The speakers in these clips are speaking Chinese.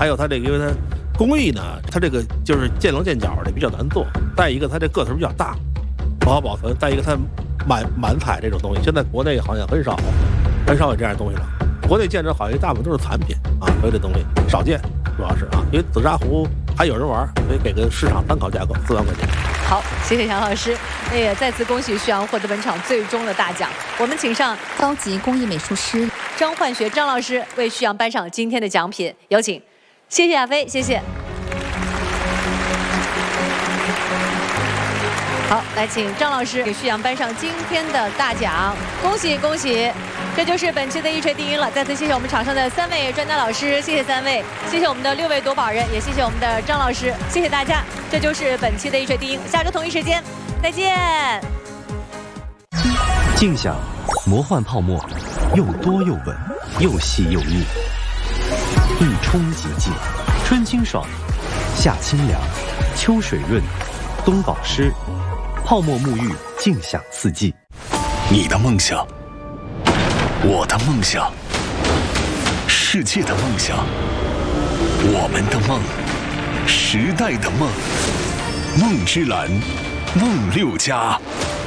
还有它这个，因为它工艺呢，它这个就是见棱见角的比较难做，再一个它这个头比较大，不好保存，再一个它满彩这种东西，现在国内好像很少有这样的东西了。国内见着好像大部分都是残品啊，所以这东西少见，主要是啊，因为紫砂壶还有人玩，所以给个市场参考价格4万块钱。 好，谢谢杨老师，也再次恭喜旭阳获得本场最终的大奖。我们请上高级工艺美术师张焕学张老师为旭阳颁上今天的奖品，有请。谢谢亚飞，谢谢。好，来请张老师给旭阳颁上今天的大奖，恭喜恭喜！这就是本期的一锤定音了。再次谢谢我们场上的3位专家老师，谢谢3位，谢谢我们的6位夺宝人，也谢谢我们的张老师，谢谢大家。这就是本期的一锤定音，下周同一时间再见。 静享魔幻泡沫，又多又稳，又细又腻，一冲即净，春清爽，夏清凉，秋水润，冬保湿，泡沫沐浴，静享四季。 你的梦想，我的梦想，世界的梦想，我们的梦，时代的梦，梦之蓝，梦6家。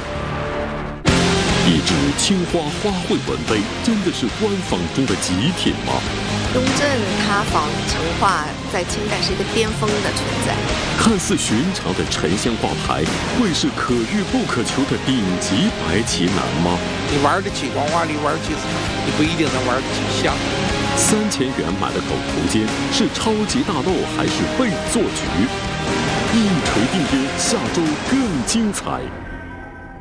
一只青花花卉文杯，真的是官坊中的极品吗？ 雍正塌房成画在清代是一个巅峰的存在。 看似寻常的沉香挂牌，会是可遇不可求的顶级白棋男吗？ 你玩得起光华里玩棋，你不一定能玩得起香。 3000元买的狗头尖是超级大漏还是被做局？一锤定音，下周更精彩。